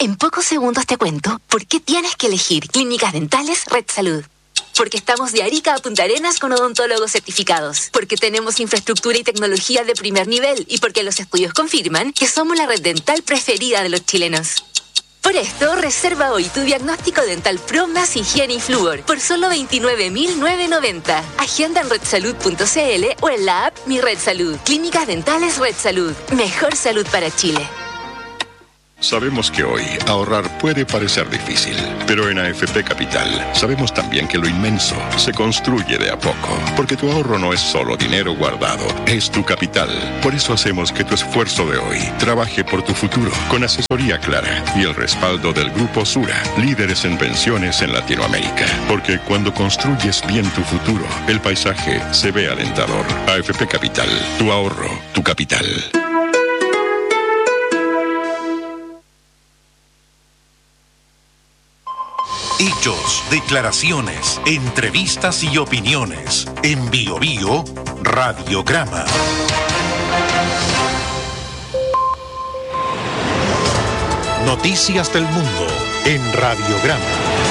En pocos segundos te cuento por qué tienes que elegir Clínicas Dentales Red Salud. Porque estamos de Arica a Punta Arenas con odontólogos certificados. Porque tenemos infraestructura y tecnología de primer nivel. Y porque los estudios confirman que somos la red dental preferida de los chilenos. Por esto, reserva hoy tu diagnóstico dental Pro más higiene y flúor por solo 29.990. Agenda en redsalud.cl o en la app Mi Red Salud. Clínicas Dentales Red Salud. Mejor salud para Chile. Sabemos que hoy ahorrar puede parecer difícil, pero en AFP Capital sabemos también que lo inmenso se construye de a poco, porque tu ahorro no es solo dinero guardado, es tu capital. Por eso hacemos que tu esfuerzo de hoy trabaje por tu futuro, con asesoría clara y el respaldo del Grupo Sura, líderes en pensiones en Latinoamérica. Porque cuando construyes bien tu futuro, el paisaje se ve alentador. AFP Capital, tu ahorro, tu capital. Hechos, declaraciones, entrevistas y opiniones. En Bio Bio, Radiograma. Noticias del mundo en Radiograma.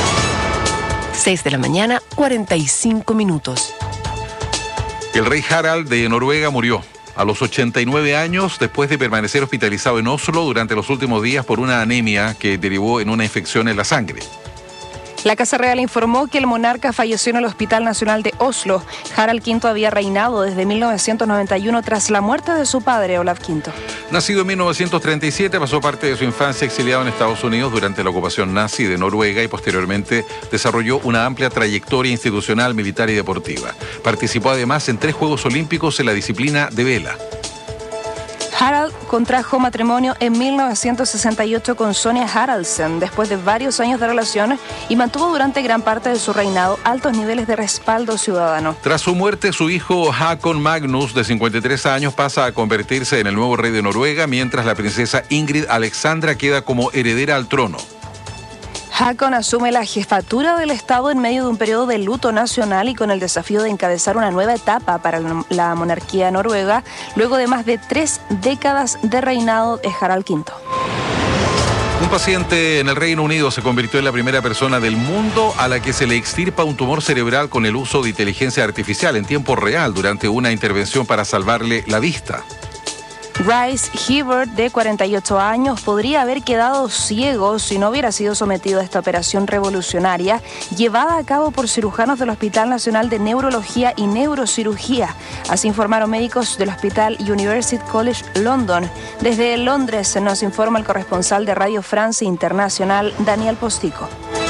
6 de la mañana, 45 minutos. El rey Harald de Noruega murió a los 89 años después de permanecer hospitalizado en Oslo durante los últimos días por una anemia que derivó en una infección en la sangre. La Casa Real informó que el monarca falleció en el Hospital Nacional de Oslo. Harald V había reinado desde 1991 tras la muerte de su padre, Olav V. Nacido en 1937, pasó parte de su infancia exiliado en Estados Unidos durante la ocupación nazi de Noruega y posteriormente desarrolló una amplia trayectoria institucional, militar y deportiva. Participó además en 3 Juegos Olímpicos en la disciplina de vela. Harald contrajo matrimonio en 1968 con Sonia Haraldsen después de varios años de relación y mantuvo durante gran parte de su reinado altos niveles de respaldo ciudadano. Tras su muerte, su hijo Håkon Magnus, de 53 años, pasa a convertirse en el nuevo rey de Noruega, mientras la princesa Ingrid Alexandra queda como heredera al trono. Håkon asume la jefatura del Estado en medio de un periodo de luto nacional y con el desafío de encabezar una nueva etapa para la monarquía noruega, luego de más de 3 décadas de reinado de Harald V. Un paciente en el Reino Unido se convirtió en la primera persona del mundo a la que se le extirpa un tumor cerebral con el uso de inteligencia artificial en tiempo real durante una intervención para salvarle la vista. Rice Hibbert, de 48 años, podría haber quedado ciego si no hubiera sido sometido a esta operación revolucionaria llevada a cabo por cirujanos del Hospital Nacional de Neurología y Neurocirugía. Así informaron médicos del Hospital University College London. Desde Londres nos informa el corresponsal de Radio France Internacional, Daniel Postico.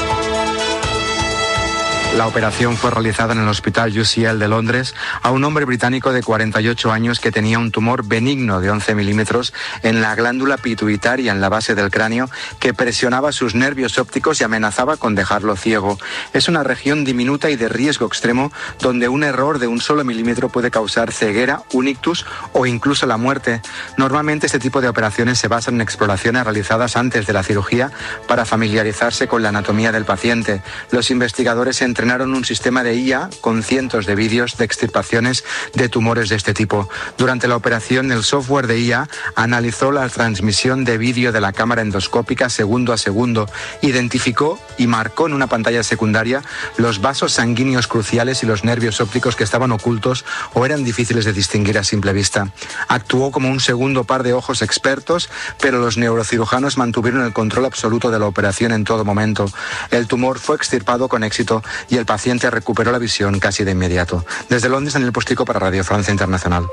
La operación fue realizada en el Hospital UCL de Londres a un hombre británico de 48 años que tenía un tumor benigno de 11 milímetros en la glándula pituitaria en la base del cráneo que presionaba sus nervios ópticos y amenazaba con dejarlo ciego. Es una región diminuta y de riesgo extremo donde un error de un solo milímetro puede causar ceguera, un ictus o incluso la muerte. Normalmente este tipo de operaciones se basan en exploraciones realizadas antes de la cirugía para familiarizarse con la anatomía del paciente. Los investigadores entrenaron un sistema de IA con cientos de vídeos de extirpaciones de tumores de este tipo. Durante la operación, el software de IA analizó la transmisión de vídeo de la cámara endoscópica segundo a segundo, identificó y marcó en una pantalla secundaria los vasos sanguíneos cruciales y los nervios ópticos que estaban ocultos o eran difíciles de distinguir a simple vista. Actuó como un segundo par de ojos expertos, pero los neurocirujanos mantuvieron el control absoluto de la operación en todo momento. El tumor fue extirpado con éxito y el paciente recuperó la visión casi de inmediato. Desde Londres, Daniel Postico para Radio Francia Internacional.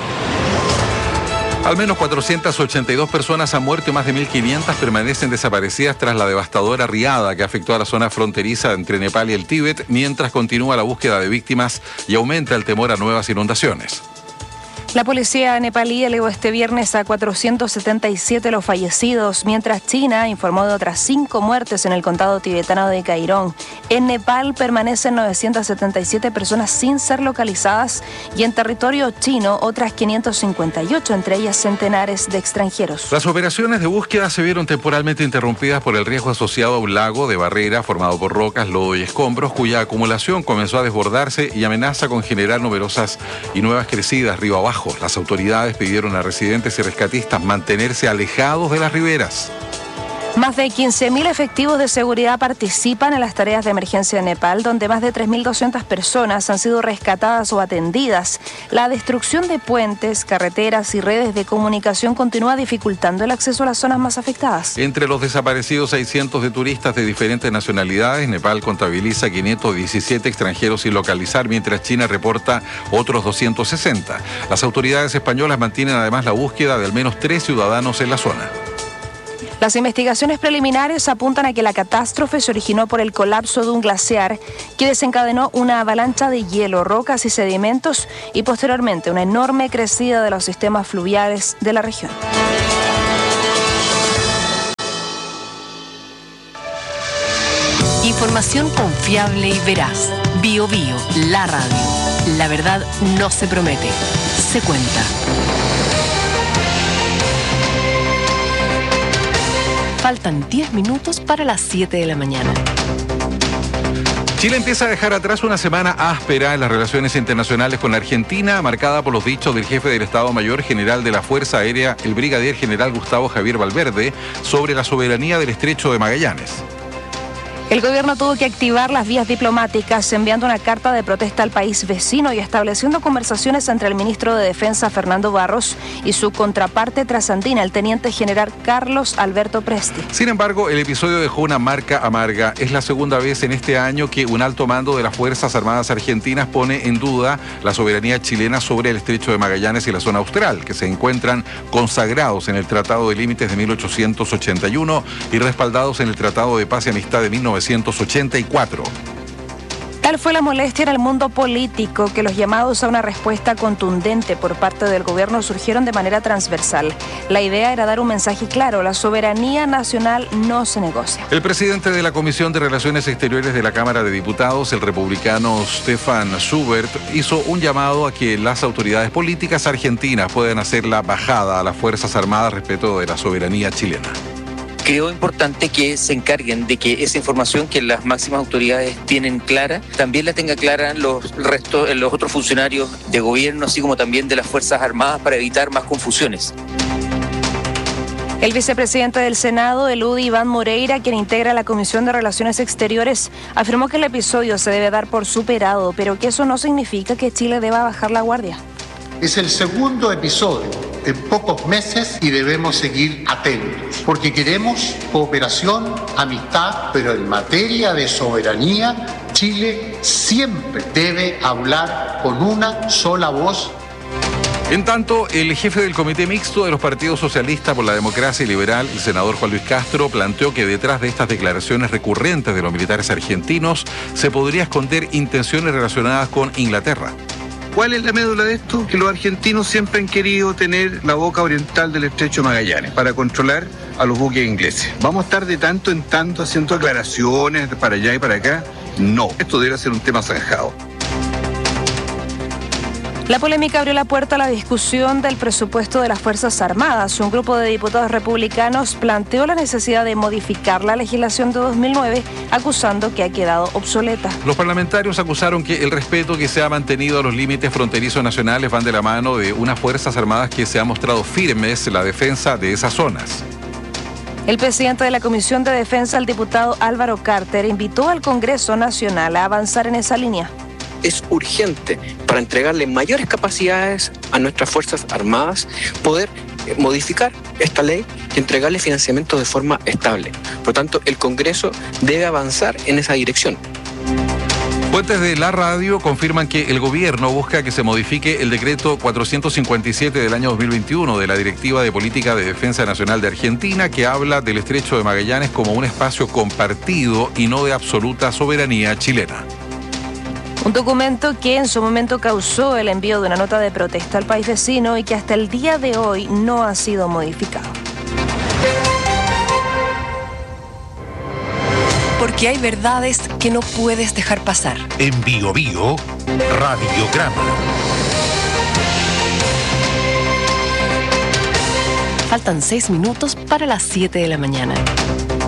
Al menos 482 personas han muerto y más de 1.500 permanecen desaparecidas tras la devastadora riada que afectó a la zona fronteriza entre Nepal y el Tíbet, mientras continúa la búsqueda de víctimas y aumenta el temor a nuevas inundaciones. La policía nepalí elevó este viernes a 477 los fallecidos, mientras China informó de otras 5 muertes en el condado tibetano de Kairong. En Nepal permanecen 977 personas sin ser localizadas y en territorio chino otras 558, entre ellas centenares de extranjeros. Las operaciones de búsqueda se vieron temporalmente interrumpidas por el riesgo asociado a un lago de barrera formado por rocas, lodo y escombros, cuya acumulación comenzó a desbordarse y amenaza con generar numerosas y nuevas crecidas río abajo. Las autoridades pidieron a residentes y rescatistas mantenerse alejados de las riberas. Más de 15.000 efectivos de seguridad participan en las tareas de emergencia en Nepal, donde más de 3.200 personas han sido rescatadas o atendidas. La destrucción de puentes, carreteras y redes de comunicación continúa dificultando el acceso a las zonas más afectadas. Entre los desaparecidos hay cientos de turistas de diferentes nacionalidades. Nepal contabiliza 517 extranjeros sin localizar, mientras China reporta otros 260. Las autoridades españolas mantienen además la búsqueda de al menos 3 ciudadanos en la zona. Las investigaciones preliminares apuntan a que la catástrofe se originó por el colapso de un glaciar que desencadenó una avalancha de hielo, rocas y sedimentos y posteriormente una enorme crecida de los sistemas fluviales de la región. Información confiable y veraz. BioBio, la radio. La verdad no se promete, se cuenta. Faltan 10 minutos para las 7 de la mañana. Chile empieza a dejar atrás una semana áspera en las relaciones internacionales con Argentina, marcada por los dichos del jefe del Estado Mayor General de la Fuerza Aérea, el brigadier general Gustavo Javier Valverde, sobre la soberanía del Estrecho de Magallanes. El gobierno tuvo que activar las vías diplomáticas enviando una carta de protesta al país vecino y estableciendo conversaciones entre el ministro de Defensa Fernando Barros y su contraparte trasandina, el teniente general Carlos Alberto Presti. Sin embargo, el episodio dejó una marca amarga. Es la segunda vez en este año que un alto mando de las Fuerzas Armadas Argentinas pone en duda la soberanía chilena sobre el Estrecho de Magallanes y la zona austral, que se encuentran consagrados en el Tratado de Límites de 1881 y respaldados en el Tratado de Paz y Amistad de 1984. Tal fue la molestia en el mundo político que los llamados a una respuesta contundente por parte del gobierno surgieron de manera transversal. La idea era dar un mensaje claro: la soberanía nacional no se negocia. El presidente de la Comisión de Relaciones Exteriores de la Cámara de Diputados, el republicano Stefan Schubert, hizo un llamado a que las autoridades políticas argentinas puedan hacer la bajada a las Fuerzas Armadas respecto de la soberanía chilena. Creo importante que se encarguen de que esa información que las máximas autoridades tienen clara, también la tenga clara los otros funcionarios de gobierno, así como también de las Fuerzas Armadas, para evitar más confusiones. El vicepresidente del Senado, el UDI Iván Moreira, quien integra la Comisión de Relaciones Exteriores, afirmó que el episodio se debe dar por superado, pero que eso no significa que Chile deba bajar la guardia. Es el segundo episodio en pocos meses y debemos seguir atentos, porque queremos cooperación, amistad, pero en materia de soberanía, Chile siempre debe hablar con una sola voz. En tanto, el jefe del Comité Mixto de los Partidos Socialistas por la Democracia y Liberal, el senador Juan Luis Castro, planteó que detrás de estas declaraciones recurrentes de los militares argentinos se podría esconder intenciones relacionadas con Inglaterra. ¿Cuál es la médula de esto? Que los argentinos siempre han querido tener la boca oriental del Estrecho de Magallanes para controlar a los buques ingleses. ¿Vamos a estar de tanto en tanto haciendo aclaraciones para allá y para acá? No, esto debe ser un tema zanjado. La polémica abrió la puerta a la discusión del presupuesto de las Fuerzas Armadas. Un grupo de diputados republicanos planteó la necesidad de modificar la legislación de 2009, acusando que ha quedado obsoleta. Los parlamentarios acusaron que el respeto que se ha mantenido a los límites fronterizos nacionales van de la mano de unas Fuerzas Armadas que se han mostrado firmes en la defensa de esas zonas. El presidente de la Comisión de Defensa, el diputado Álvaro Carter, invitó al Congreso Nacional a avanzar en esa línea. Es urgente, para entregarle mayores capacidades a nuestras Fuerzas Armadas, poder modificar esta ley y entregarle financiamiento de forma estable. Por lo tanto, el Congreso debe avanzar en esa dirección. Fuentes de la radio confirman que el gobierno busca que se modifique el decreto 457 del año 2021 de la Directiva de Política de Defensa Nacional de Argentina, que habla del Estrecho de Magallanes como un espacio compartido y no de absoluta soberanía chilena. Un documento que en su momento causó el envío de una nota de protesta al país vecino y que hasta el día de hoy no ha sido modificado. Porque hay verdades que no puedes dejar pasar. En BioBio, Radiograma. Faltan 6 minutos para las 7 de la mañana.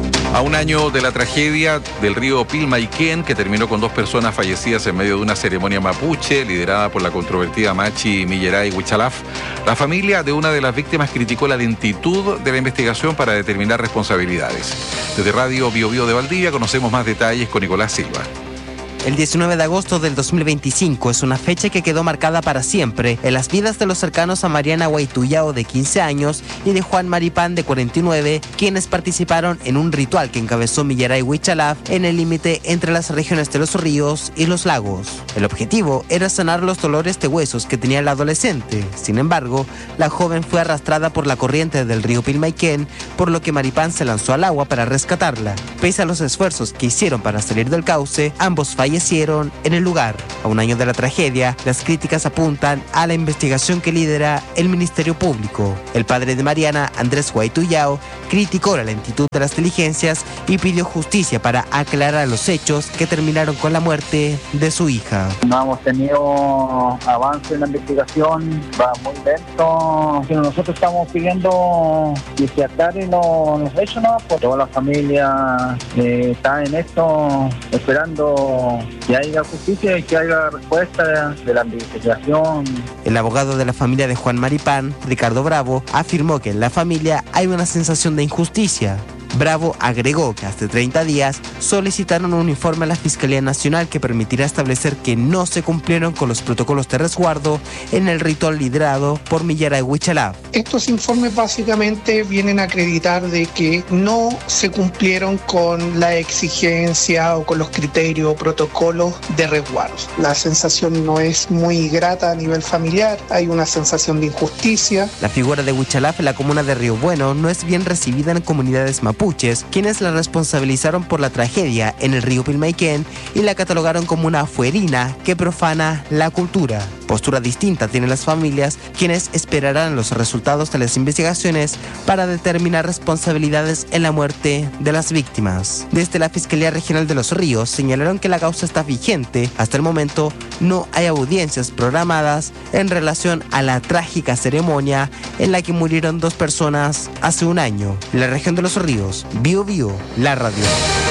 A un año de la tragedia del río Pilmaiquén, que terminó con 2 personas fallecidas en medio de una ceremonia mapuche liderada por la controvertida Machi Miyeray Huichalaf, la familia de una de las víctimas criticó la lentitud de la investigación para determinar responsabilidades. Desde Radio Bio Bio de Valdivia conocemos más detalles con Nicolás Silva. El 19 de agosto del 2025 es una fecha que quedó marcada para siempre en las vidas de los cercanos a Mariana Guaituyao, de 15 años, y de Juan Maripán, de 49, quienes participaron en un ritual que encabezó Miyeray Huichalaf en el límite entre las regiones de los ríos y los lagos. El objetivo era sanar los dolores de huesos que tenía la adolescente. Sin embargo, la joven fue arrastrada por la corriente del río Pilmaiquén, por lo que Maripán se lanzó al agua para rescatarla. Pese a los esfuerzos que hicieron para salir del cauce, ambos fallecieron en el lugar. A un año de la tragedia, las críticas apuntan a la investigación que lidera el Ministerio Público. El padre de Mariana, Andrés Guaituyao, criticó la lentitud de las diligencias y pidió justicia para aclarar los hechos que terminaron con la muerte de su hija. No hemos tenido avance en la investigación, va muy lento. Nosotros estamos pidiendo que se aclaren los hechos, ¿no? Porque toda la familia está en esto esperando que haya justicia y que haya respuesta de la investigación. El abogado de la familia de Juan Maripán, Ricardo Bravo, afirmó que en la familia hay una sensación de injusticia. Bravo agregó que hace 30 días solicitaron un informe a la Fiscalía Nacional que permitirá establecer que no se cumplieron con los protocolos de resguardo en el ritual liderado por Miyeray Huichalaf. Estos informes básicamente vienen a acreditar de que no se cumplieron con la exigencia o con los criterios o protocolos de resguardo. La sensación no es muy grata a nivel familiar, hay una sensación de injusticia. La figura de Huichalaf en la comuna de Río Bueno no es bien recibida en comunidades mapuches, quienes la responsabilizaron por la tragedia en el río Pilmaiquén y la catalogaron como una fuerina que profana la cultura. Postura distinta tienen las familias, quienes esperarán los resultados de las investigaciones para determinar responsabilidades en la muerte de las víctimas. Desde la Fiscalía Regional de Los Ríos señalaron que la causa está vigente. Hasta el momento no hay audiencias programadas en relación a la trágica ceremonia en la que murieron 2 personas hace un año. En la región de Los Ríos, Bio Bio, la radio.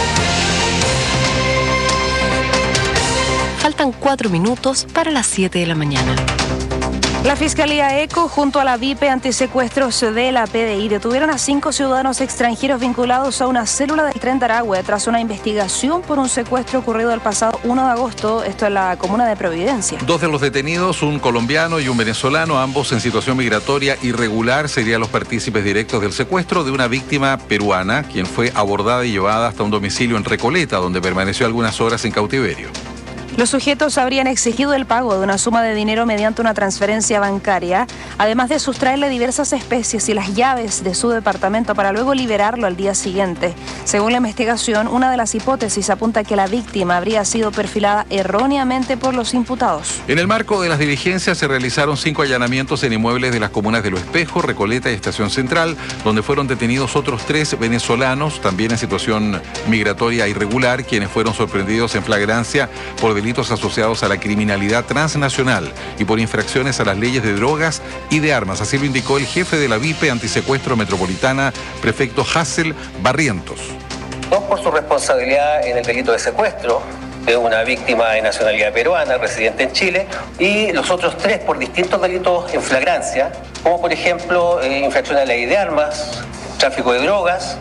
Faltan 4 minutos para las 7 de la mañana. La Fiscalía ECO, junto a la VIP Antisecuestros de la PDI, detuvieron a 5 ciudadanos extranjeros vinculados a una célula del Tren de Aragüe tras una investigación por un secuestro ocurrido el pasado 1 de agosto, esto en la comuna de Providencia. 2 de los detenidos, un colombiano y un venezolano, ambos en situación migratoria irregular, serían los partícipes directos del secuestro de una víctima peruana, quien fue abordada y llevada hasta un domicilio en Recoleta, donde permaneció algunas horas en cautiverio. Los sujetos habrían exigido el pago de una suma de dinero mediante una transferencia bancaria, además de sustraerle diversas especies y las llaves de su departamento para luego liberarlo al día siguiente. Según la investigación, una de las hipótesis apunta que la víctima habría sido perfilada erróneamente por los imputados. En el marco de las diligencias se realizaron 5 allanamientos en inmuebles de las comunas de Lo Espejo, Recoleta y Estación Central, donde fueron detenidos otros 3 venezolanos, también en situación migratoria irregular, quienes fueron sorprendidos en flagrancia por delitos asociados a la criminalidad transnacional y por infracciones a las leyes de drogas y de armas. Así lo indicó el jefe de la VIP Antisecuestro Metropolitana, prefecto Hassel Barrientos. 2 por su responsabilidad en el delito de secuestro de una víctima de nacionalidad peruana, residente en Chile, y los otros 3 por distintos delitos en flagrancia, como por ejemplo infracción a la ley de armas, tráfico de drogas.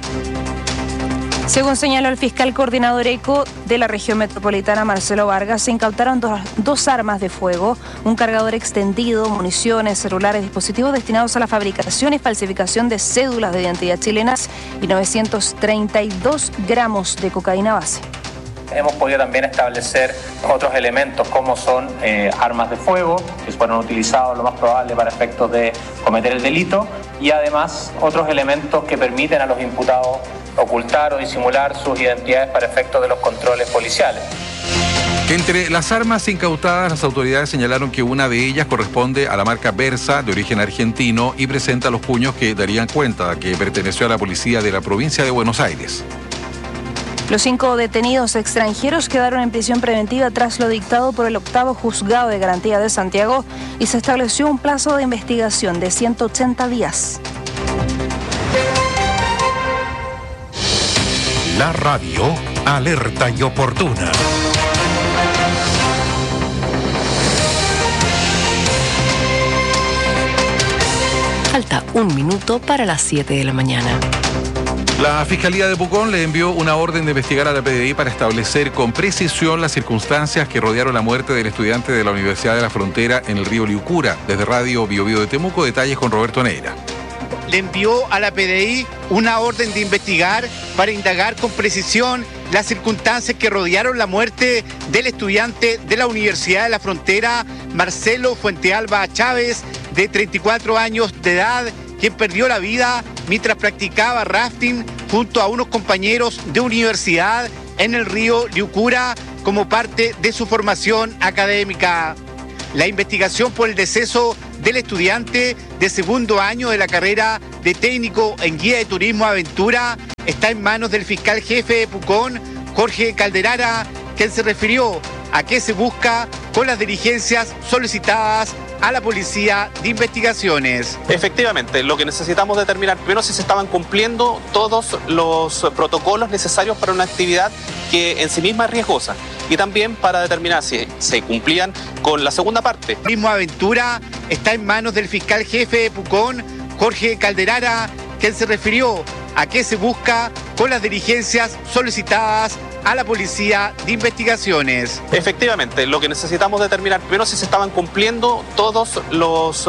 Según señaló el fiscal coordinador ECO de la región metropolitana, Marcelo Vargas, se incautaron 2 armas de fuego, un cargador extendido, municiones, celulares, dispositivos destinados a la fabricación y falsificación de cédulas de identidad chilenas y 932 gramos de cocaína base. Hemos podido también establecer otros elementos como son armas de fuego que fueron utilizados lo más probable para efectos de cometer el delito y además otros elementos que permiten a los imputados ocultar o disimular sus identidades para efectos de los controles policiales. Entre las armas incautadas, las autoridades señalaron que una de ellas corresponde a la marca Versa, de origen argentino, y presenta los puños que darían cuenta que perteneció a la policía de la provincia de Buenos Aires. Los 5 detenidos extranjeros quedaron en prisión preventiva tras lo dictado por el 8º Juzgado de Garantía de Santiago y se estableció un plazo de investigación de 180 días. La radio alerta y oportuna. Falta 1 minuto para las 7 de la mañana. La Fiscalía de Pucón le envió una orden de investigar a la PDI para establecer con precisión las circunstancias que rodearon la muerte del estudiante de la Universidad de la Frontera en el río Liucura. Desde Radio Bio Bio de Temuco, detalles con Roberto Neira. Le envió a la PDI una orden de investigar para indagar con precisión las circunstancias que rodearon la muerte del estudiante de la Universidad de la Frontera, Marcelo Fuentealba Chávez, de 34 años de edad, quien perdió la vida mientras practicaba rafting junto a unos compañeros de universidad en el río Liucura como parte de su formación académica. La investigación por el deceso del estudiante de segundo año de la carrera de técnico en guía de turismo aventura está en manos del fiscal jefe de Pucón, Jorge Calderara, quien se refirió a qué se busca con las diligencias solicitadas a la Policía de Investigaciones. Efectivamente, lo que necesitamos determinar primero si se estaban cumpliendo todos los protocolos necesarios para una actividad que en sí misma es riesgosa y también para determinar si se cumplían con la segunda parte. Turismo Aventura está en manos del fiscal jefe de Pucón, Jorge Calderara, quien se refirió a qué se busca con las diligencias solicitadas a la Policía de Investigaciones. Efectivamente, lo que necesitamos determinar primero si se estaban cumpliendo todos los